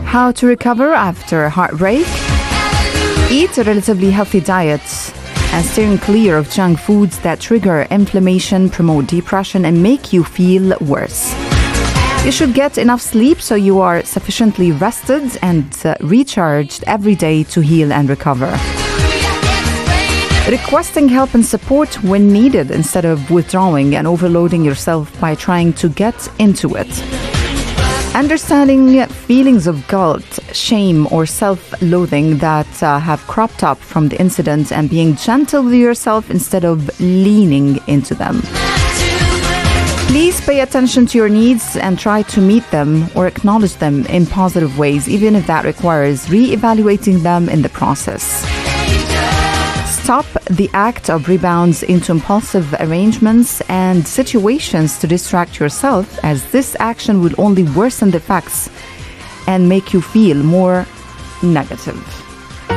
How to recover after heartbreak. Eat a relatively healthy diet and steering clear of junk foods that trigger inflammation, promote depression, and make you feel worse. You should get enough sleep so you are sufficiently rested and recharged every day to heal and recover. Requesting help and support when needed instead of withdrawing and overloading yourself by trying to get into it. Understanding feelings of guilt, shame, or self-loathing that have cropped up from the incident and being gentle with yourself instead of leaning into them. Please pay attention to your needs and try to meet them or acknowledge them in positive ways, even if that requires re-evaluating them in the process. Stop the act of rebounds into impulsive arrangements and situations to distract yourself, as this action will only worsen the effects and make you feel more negative.